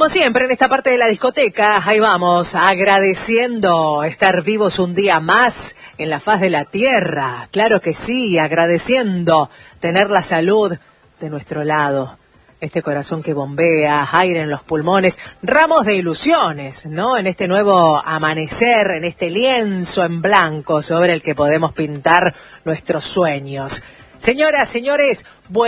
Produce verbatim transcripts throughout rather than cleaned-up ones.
como siempre, en esta parte de la discoteca, ahí vamos, agradeciendo estar vivos un día más en la faz de la tierra. Claro que sí, agradeciendo tener la salud de nuestro lado. Este corazón que bombea, aire en los pulmones, ramos de ilusiones, ¿no? En este nuevo amanecer, en este lienzo en blanco sobre el que podemos pintar nuestros sueños. Señoras, señores,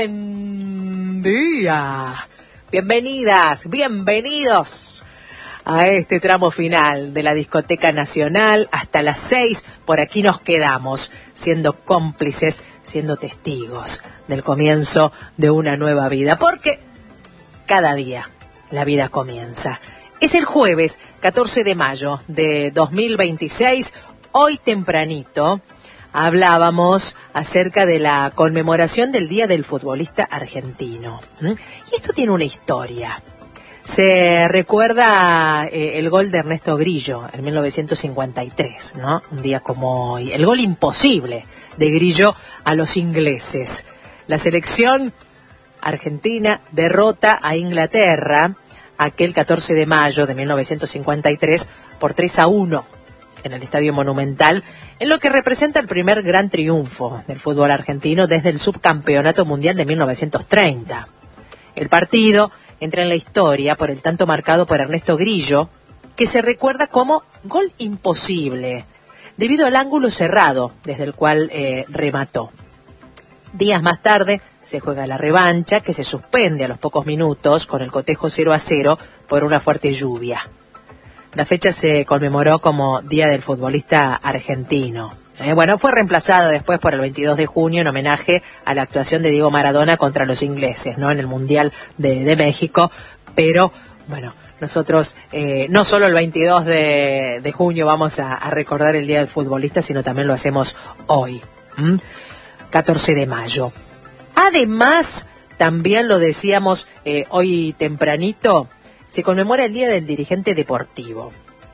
buen día. Bienvenidas, bienvenidos a este tramo final de la Discoteca Nacional. Hasta las seis, por aquí nos quedamos, siendo cómplices, siendo testigos del comienzo de una nueva vida. Porque cada día la vida comienza. Es el jueves catorce de mayo de dos mil veintiséis, hoy tempranito. Hablábamos acerca de la conmemoración del Día del Futbolista Argentino. ¿Mm? Y esto tiene una historia. Se recuerda eh, el gol de Ernesto Grillo en mil novecientos cincuenta y tres, ¿no? Un día como hoy. El gol imposible de Grillo a los ingleses. La selección argentina derrota a Inglaterra aquel catorce de mayo de mil novecientos cincuenta y tres por tres a uno en el Estadio Monumental, en lo que representa el primer gran triunfo del fútbol argentino desde el subcampeonato mundial de mil novecientos treinta. El partido entra en la historia por el tanto marcado por Ernesto Grillo, que se recuerda como gol imposible, debido al ángulo cerrado desde el cual eh, remató. Días más tarde se juega la revancha, que se suspende a los pocos minutos con el cotejo cero a cero por una fuerte lluvia. La fecha se conmemoró como Día del Futbolista Argentino. Eh, bueno, fue reemplazada después por el veintidós de junio en homenaje a la actuación de Diego Maradona contra los ingleses, ¿no? En el Mundial de, de México. Pero, bueno, nosotros eh, no solo el veintidós de, de junio vamos a, a recordar el Día del Futbolista, sino también lo hacemos hoy, ¿Mm? catorce de mayo. Además, también lo decíamos eh, hoy tempranito, se conmemora el Día del Dirigente Deportivo.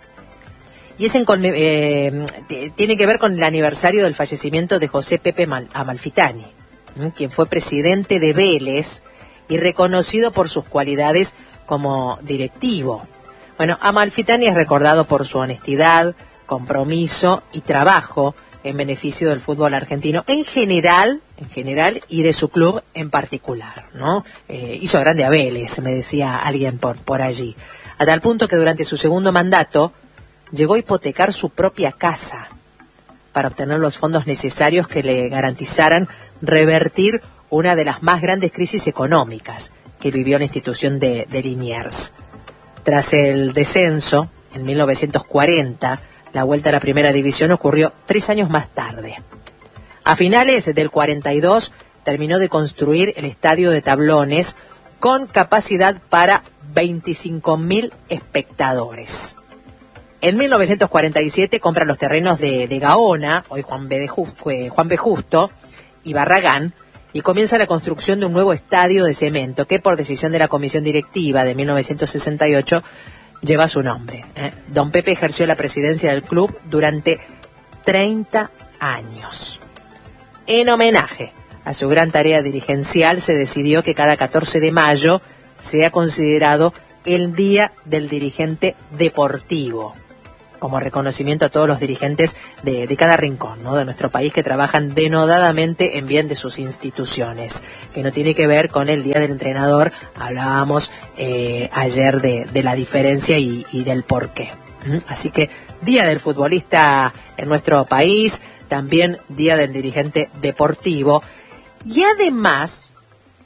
Y es en, eh, tiene que ver con el aniversario del fallecimiento de José Pepe Mal, Amalfitani, ¿eh? quien fue presidente de Vélez y reconocido por sus cualidades como directivo. Bueno, Amalfitani es recordado por su honestidad, compromiso y trabajo en beneficio del fútbol argentino en general, en general y de su club en particular, ¿no? Eh, hizo grande a Vélez, me decía alguien por, por allí, a tal punto que durante su segundo mandato llegó a hipotecar su propia casa para obtener los fondos necesarios que le garantizaran revertir una de las más grandes crisis económicas que vivió la institución de, de Liniers. Tras el descenso, en mil novecientos cuarenta, la vuelta a la primera división ocurrió tres años más tarde. A finales del cuarenta y dos terminó de construir el estadio de Tablones con capacidad para veinticinco mil espectadores. En mil novecientos cuarenta y siete compra los terrenos de, de Gaona, hoy Juan B. de Justo, Juan B. Justo y Barragán, y comienza la construcción de un nuevo estadio de cemento que por decisión de la comisión directiva de mil novecientos sesenta y ocho lleva su nombre. ¿eh? Don Pepe ejerció la presidencia del club durante treinta años. En homenaje a su gran tarea dirigencial, se decidió que cada catorce de mayo sea considerado el Día del Dirigente Deportivo, como reconocimiento a todos los dirigentes de, de cada rincón, ¿no? de nuestro país que trabajan denodadamente en bien de sus instituciones, que no tiene que ver con el Día del Entrenador. Hablábamos eh, ayer de, de la diferencia y, y del porqué. ¿Mm? Así que Día del Futbolista en nuestro país, también Día del Dirigente Deportivo y además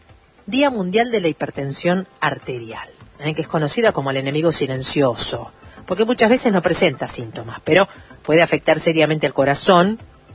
Día Mundial de la Hipertensión Arterial, ¿eh? que es conocida como el enemigo silencioso, porque muchas veces no presenta síntomas, pero puede afectar seriamente al corazón,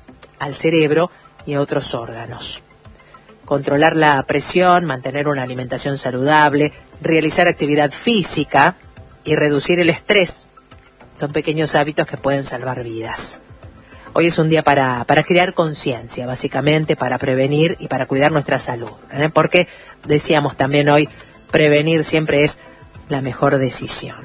al cerebro y a otros órganos. Controlar la presión, mantener una alimentación saludable, realizar actividad física y reducir el estrés son pequeños hábitos que pueden salvar vidas. Hoy es un día para, para crear conciencia, básicamente, para prevenir y para cuidar nuestra salud, ¿eh? porque decíamos también hoy, prevenir siempre es la mejor decisión.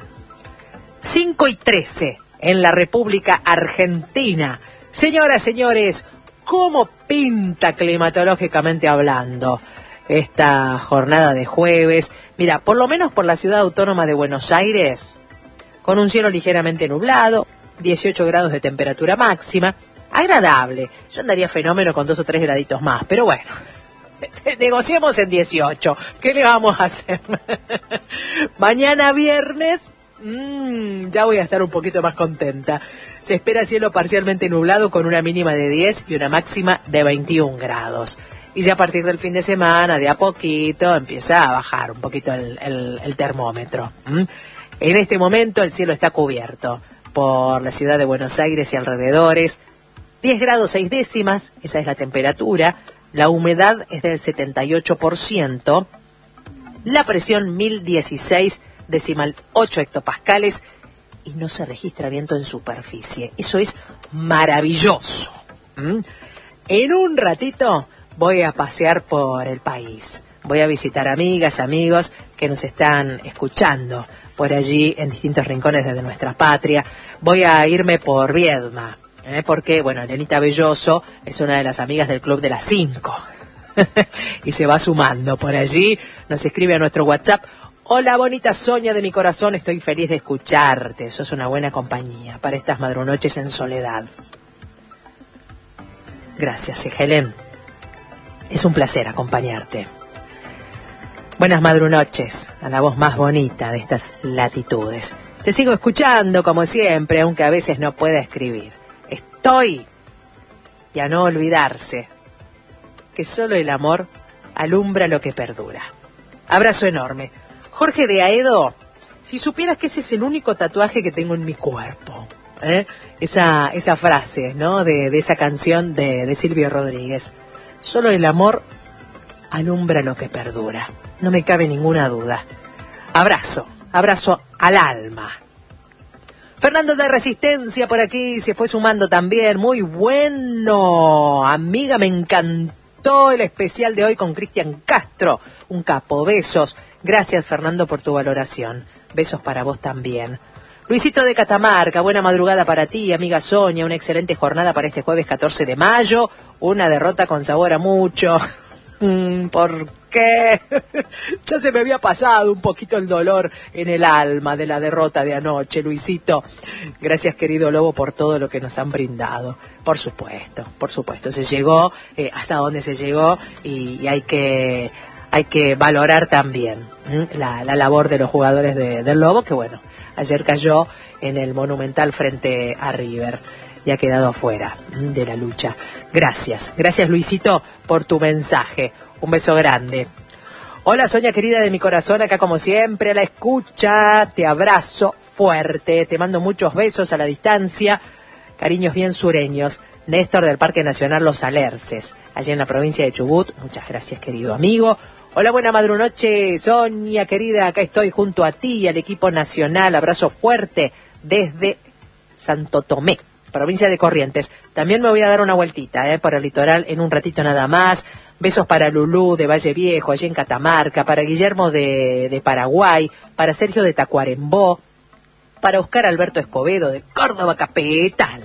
cinco y trece en la República Argentina. Señoras, señores, ¿cómo pinta climatológicamente hablando? esta jornada de jueves. Mira, por lo menos por la ciudad autónoma de Buenos Aires, con un cielo ligeramente nublado, dieciocho grados de temperatura máxima, agradable. Yo andaría fenómeno con dos o tres graditos más, pero bueno, negociemos en dieciocho. ¿Qué le vamos a hacer? Mañana viernes, mmm, ya voy a estar un poquito más contenta. Se espera cielo parcialmente nublado con una mínima de diez y una máxima de veintiún grados. Y ya a partir del fin de semana, de a poquito, empieza a bajar un poquito el, el, el termómetro. ¿Mm? En este momento el cielo está cubierto por la ciudad de Buenos Aires y alrededores. diez grados seis décimas, esa es la temperatura. La humedad es del setenta y ocho por ciento. La presión mil dieciséis decimal ocho hectopascales. Y no se registra viento en superficie. Eso es maravilloso. ¿Mm? En un ratito voy a pasear por el país. Voy a visitar amigas, amigos que nos están escuchando por allí en distintos rincones de nuestra patria. Voy a irme por Viedma, ¿eh? porque, bueno, Elenita Belloso es una de las amigas del Club de las Cinco. Y se va sumando por allí. Nos escribe a nuestro WhatsApp. Hola, bonita Sonia de mi corazón, estoy feliz de escucharte. Sos una buena compañía para estas madrunoches en soledad. Gracias, Helen. Es un placer acompañarte. Buenas madrunoches, a la voz más bonita de estas latitudes. Te sigo escuchando, como siempre, aunque a veces no pueda escribir. Estoy, y a no olvidarse, que solo el amor alumbra lo que perdura. Abrazo enorme. Jorge de Aedo, si supieras que ese es el único tatuaje que tengo en mi cuerpo. ¿eh? Esa, esa frase, ¿no? De, de esa canción de, de Silvio Rodríguez. Solo el amor alumbra lo que perdura. No me cabe ninguna duda. Abrazo, abrazo al alma. Fernando de Resistencia por aquí se fue sumando también. Muy bueno. Amiga, me encantó el especial de hoy con Cristian Castro. Un capo, besos. Gracias, Fernando, por tu valoración. Besos para vos también. Luisito de Catamarca, buena madrugada para ti, amiga Sonia. Una excelente jornada para este jueves catorce de mayo. Una derrota con sabor a mucho. ¿Por qué? Ya se me había pasado un poquito el dolor en el alma de la derrota de anoche, Luisito. Gracias, querido Lobo, por todo lo que nos han brindado. Por supuesto, por supuesto. Se llegó eh, hasta donde se llegó y, y hay que hay que valorar también ¿eh? la, la labor de los jugadores de, del Lobo, que bueno, ayer cayó en el Monumental frente a River y ha quedado afuera de la lucha. Gracias, gracias Luisito por tu mensaje. Un beso grande. Hola Sonia querida de mi corazón, acá como siempre a la escucha. Te abrazo fuerte, te mando muchos besos a la distancia. Cariños bien sureños. Néstor del Parque Nacional Los Alerces, allí en la provincia de Chubut. Muchas gracias, querido amigo. Hola, buena madrunoche, Sonia querida, acá estoy junto a ti y al equipo nacional. Abrazo fuerte desde Santo Tomé, provincia de Corrientes. También me voy a dar una vueltita eh, por el litoral en un ratito nada más. Besos para Lulú de Valle Viejo, allí en Catamarca, para Guillermo de, de Paraguay, para Sergio de Tacuarembó, para Oscar Alberto Escobedo de Córdoba Capital.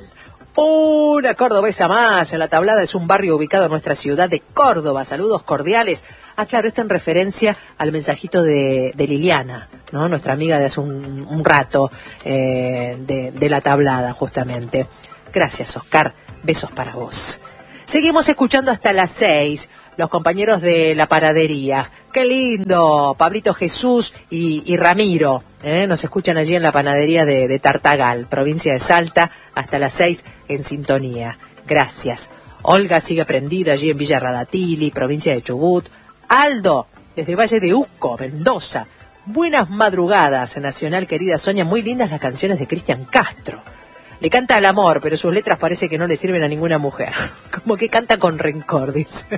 Una cordobesa más en la tablada, es un barrio ubicado en nuestra ciudad de Córdoba. Saludos cordiales. Ah, claro, esto en referencia al mensajito de, de Liliana, ¿no? Nuestra amiga de hace un, un rato eh, de, de la tablada, justamente. Gracias, Oscar. Besos para vos. Seguimos escuchando hasta las seis. Los compañeros de la panadería. ¡Qué lindo! Pablito Jesús y, y Ramiro, ¿eh? Nos escuchan allí en la panadería de, de Tartagal, provincia de Salta, hasta las seis en sintonía. Gracias. Olga sigue prendida allí en Villa Radatili, provincia de Chubut. Aldo, desde Valle de Uco, Mendoza. Buenas madrugadas, Nacional querida Sonia. Muy lindas las canciones de Cristian Castro. Le canta al amor, pero sus letras parece que no le sirven a ninguna mujer. Como que canta con rencor, dice.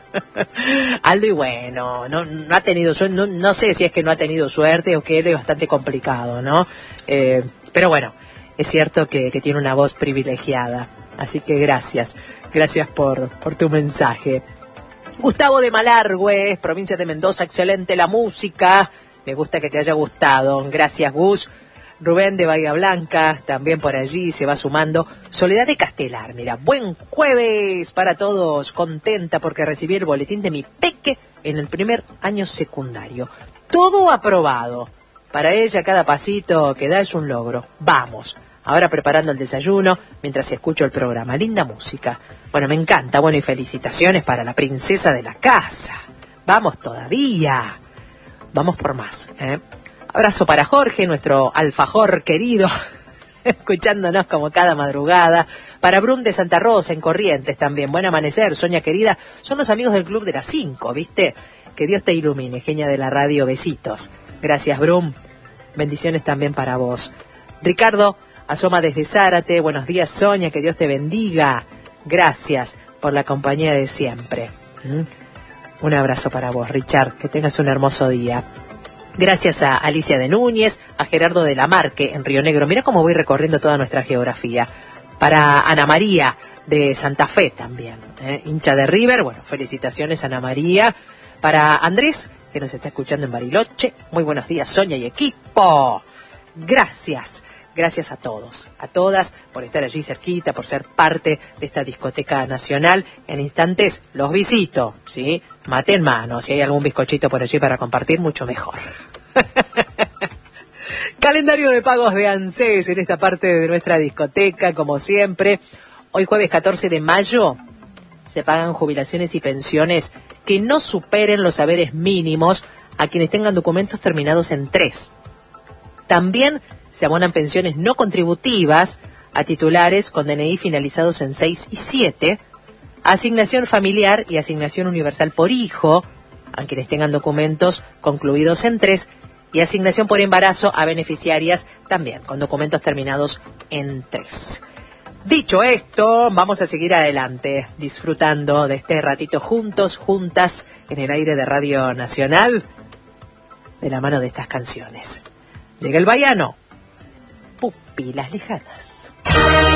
Aldo, y bueno, no, no ha tenido suerte, no, no sé si es que no ha tenido suerte o que él es bastante complicado, ¿no? Eh, pero bueno, es cierto que, que tiene una voz privilegiada. Así que gracias, gracias por, por tu mensaje. Gustavo de Malargüe, provincia de Mendoza, excelente la música. Me gusta que te haya gustado. Gracias, Gus. Rubén de Bahía Blanca, también por allí se va sumando. Soledad de Castelar, mira, buen jueves para todos. Contenta porque recibí el boletín de mi peque en el primer año secundario. Todo aprobado. Para ella cada pasito que da es un logro. Vamos. Ahora preparando el desayuno mientras escucho el programa. Linda música. Bueno, me encanta. Bueno, y felicitaciones para la princesa de la casa. Vamos todavía. Vamos por más, ¿eh? Abrazo para Jorge, nuestro alfajor querido, escuchándonos como cada madrugada. Para Brum de Santa Rosa, en Corrientes también. Buen amanecer, Soña querida. Son los amigos del Club de las Cinco, ¿viste? Que Dios te ilumine, genia de la radio. Besitos. Gracias, Brum. Bendiciones también para vos. Ricardo asoma desde Zárate. Buenos días, Soña. Que Dios te bendiga. Gracias por la compañía de siempre. ¿Mm? Un abrazo para vos, Richard. Que tengas un hermoso día. Gracias a Alicia de Núñez, a Gerardo de la Marque en Río Negro. Mira cómo voy recorriendo toda nuestra geografía. Para Ana María de Santa Fe también, ¿eh? Hincha de River. Bueno, felicitaciones, Ana María. Para Andrés, que nos está escuchando en Bariloche. Muy buenos días, Soña y equipo. Gracias. Gracias a todos, a todas, por estar allí cerquita, por ser parte de esta discoteca nacional. En instantes los visito, ¿sí? Mate en mano, si hay algún bizcochito por allí para compartir, mucho mejor. Calendario de pagos de ANSES en esta parte de nuestra discoteca, como siempre. Hoy jueves catorce de mayo se pagan jubilaciones y pensiones que no superen los haberes mínimos a quienes tengan documentos terminados en tres. También se abonan pensiones no contributivas a titulares con D N I finalizados en seis y siete, asignación familiar y asignación universal por hijo a quienes tengan documentos concluidos en tres, y asignación por embarazo a beneficiarias también con documentos terminados en tres. Dicho esto, vamos a seguir adelante disfrutando de este ratito juntos, juntas en el aire de Radio Nacional, de la mano de estas canciones. Llega el baiano. Pupilas lejanas.